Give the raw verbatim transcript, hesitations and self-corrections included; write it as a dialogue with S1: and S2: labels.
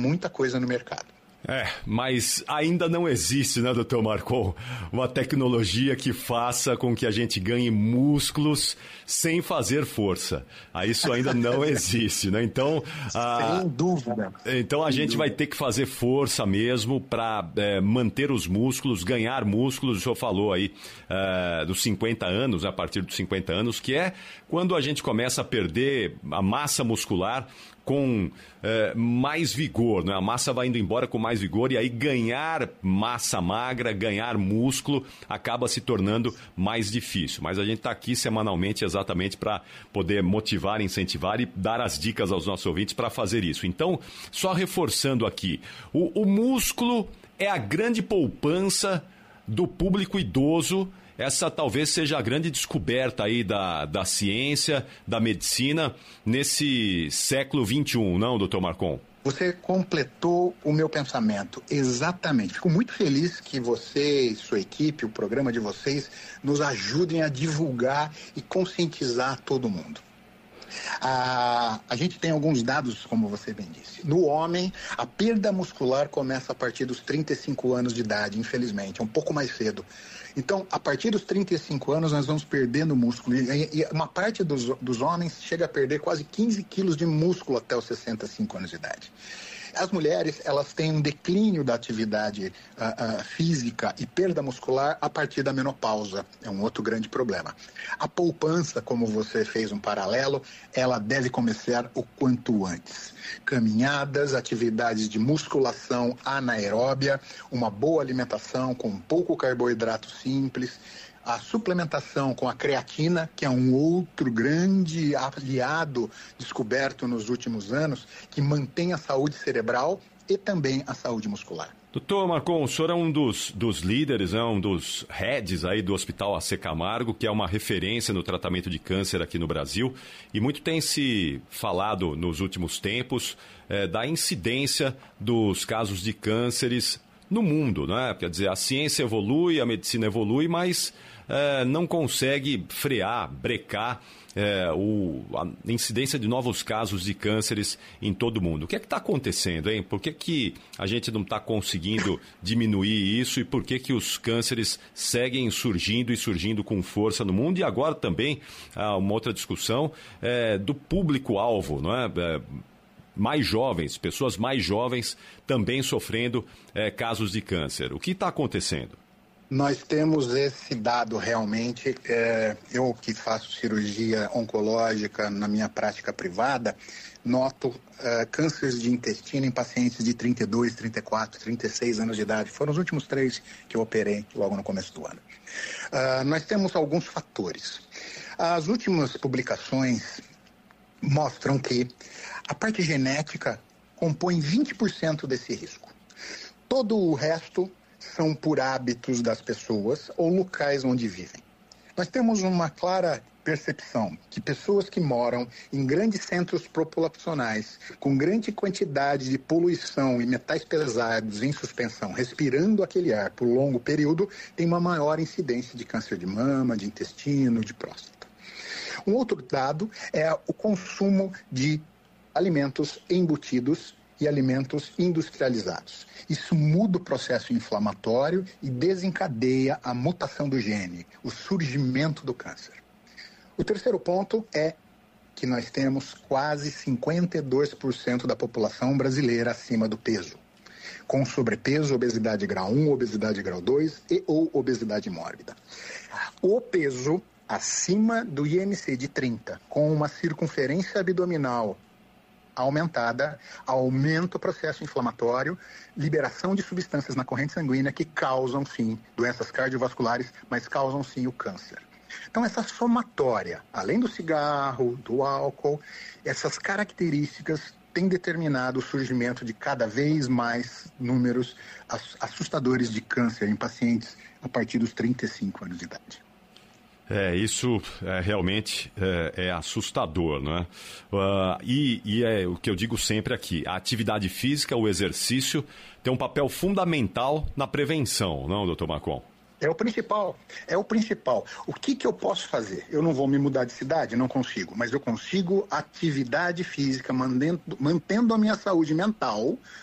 S1: muita coisa no mercado.
S2: É, mas ainda não existe, né, doutor Marcon, uma tecnologia que faça com que a gente ganhe músculos sem fazer força. Ah, isso ainda não existe, né? Então, a,
S1: sem dúvida.
S2: Então a
S1: sem
S2: gente
S1: dúvida.
S2: vai ter que fazer força mesmo para é, manter os músculos, ganhar músculos. O senhor falou aí é, dos cinquenta anos, a partir dos cinquenta anos, que é quando a gente começa a perder a massa muscular com é, mais vigor, né? A massa vai indo embora com mais vigor e aí ganhar massa magra, ganhar músculo acaba se tornando mais difícil. Mas a gente está aqui semanalmente exatamente para poder motivar, incentivar e dar as dicas aos nossos ouvintes para fazer isso. Então, só reforçando aqui, o, o músculo é a grande poupança do público idoso. Essa talvez seja a grande descoberta aí da, da ciência, da medicina, nesse século vinte e um, não, doutor Marcon?
S1: Você completou o meu pensamento, exatamente. Fico muito feliz que você e sua equipe, o programa de vocês, nos ajudem a divulgar e conscientizar todo mundo. Ah, a gente tem alguns dados, como você bem disse. No homem, a perda muscular começa a partir dos trinta e cinco anos de idade, infelizmente, é um pouco mais cedo. Então, a partir dos trinta e cinco anos, nós vamos perdendo músculo. E, e uma parte dos, dos homens chega a perder quase quinze quilos de músculo até os sessenta e cinco anos de idade. As mulheres, elas têm um declínio da atividade uh, uh, física e perda muscular a partir da menopausa. É um outro grande problema. A poupança, como você fez um paralelo, ela deve começar o quanto antes. Caminhadas, atividades de musculação anaeróbia, uma boa alimentação com pouco carboidrato simples, a suplementação com a creatina, que é um outro grande aliado descoberto nos últimos anos, que mantém a saúde cerebral e também a saúde muscular.
S2: Doutor Marcon, o senhor é um dos, dos líderes, é um dos heads aí do Hospital A C Camargo, que é uma referência no tratamento de câncer aqui no Brasil, e muito tem se falado nos últimos tempos é, da incidência dos casos de cânceres no mundo, né? Quer dizer, a ciência evolui, a medicina evolui, mas é, não consegue frear, brecar é, o, a incidência de novos casos de cânceres em todo o mundo. O que é que está acontecendo, hein? Por que que a gente não está conseguindo diminuir isso e por que que os cânceres seguem surgindo e surgindo com força no mundo? E agora também ah, uma outra discussão é, do público-alvo, não é? é mais jovens, pessoas mais jovens também sofrendo é, casos de câncer. O que está acontecendo?
S1: Nós temos esse dado realmente. É, eu que faço cirurgia oncológica na minha prática privada, noto é, cânceres de intestino em pacientes de trinta e dois, trinta e quatro, trinta e seis anos de idade. Foram os últimos três que eu operei logo no começo do ano. Uh, nós temos alguns fatores. As últimas publicações mostram que a parte genética compõe vinte por cento desse risco. Todo o resto são por hábitos das pessoas ou locais onde vivem. Nós temos uma clara percepção que pessoas que moram em grandes centros populacionais, com grande quantidade de poluição e metais pesados em suspensão, respirando aquele ar por longo período, têm uma maior incidência de câncer de mama, de intestino, de próstata. Um outro dado é o consumo de alimentos embutidos e alimentos industrializados. Isso muda o processo inflamatório e desencadeia a mutação do gene, o surgimento do câncer. O terceiro ponto é que nós temos quase cinquenta e dois por cento da população brasileira acima do peso, com sobrepeso, obesidade grau um, obesidade grau dois e ou obesidade mórbida. O peso acima do I M C de trinta, com uma circunferência abdominal aumentada, aumenta o processo inflamatório, liberação de substâncias na corrente sanguínea que causam, sim, doenças cardiovasculares, mas causam, sim, o câncer. Então, essa somatória, além do cigarro, do álcool, essas características têm determinado o surgimento de cada vez mais números assustadores de câncer em pacientes a partir dos trinta e cinco anos de idade.
S2: É, isso é, realmente é, é assustador, não é? Uh, e, e é o que eu digo sempre aqui, a atividade física, o exercício, tem um papel fundamental na prevenção, não, doutor Marcon?
S1: É o principal, é o principal. O que que eu posso fazer? Eu não vou me mudar de cidade? Não consigo, mas eu consigo atividade física, mantendo, mantendo a minha saúde mental,